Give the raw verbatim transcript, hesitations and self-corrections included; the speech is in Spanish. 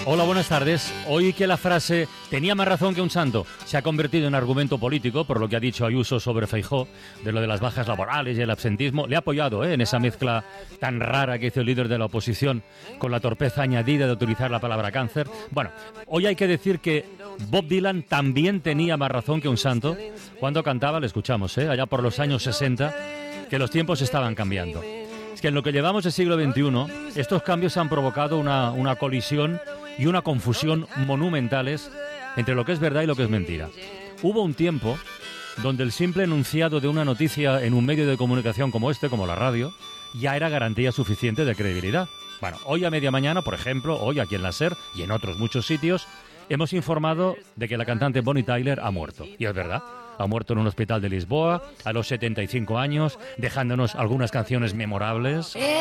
Hola, buenas tardes. Hoy que la frase tenía más razón que un santo se ha convertido en argumento político por lo que ha dicho Ayuso sobre Feijóo, de lo de las bajas laborales y el absentismo, le ha apoyado ¿eh? en esa mezcla tan rara que hizo el líder de la oposición con la torpeza añadida de utilizar la palabra cáncer. Bueno, hoy hay que decir que Bob Dylan también tenía más razón que un santo cuando cantaba, le escuchamos, ¿eh? allá por los años sesenta, que los tiempos estaban cambiando. Es que en lo que llevamos del siglo veintiuno, estos cambios han provocado una, una colisión y una confusión monumentales entre lo que es verdad y lo que es mentira. Hubo un tiempo donde el simple enunciado de una noticia en un medio de comunicación como este, como la radio, ya era garantía suficiente de credibilidad. Bueno, hoy a media mañana, por ejemplo, hoy aquí en la SER y en otros muchos sitios, hemos informado de que la cantante Bonnie Tyler ha muerto. Y es verdad, ha muerto en un hospital de Lisboa a los setenta y cinco años, dejándonos algunas canciones memorables.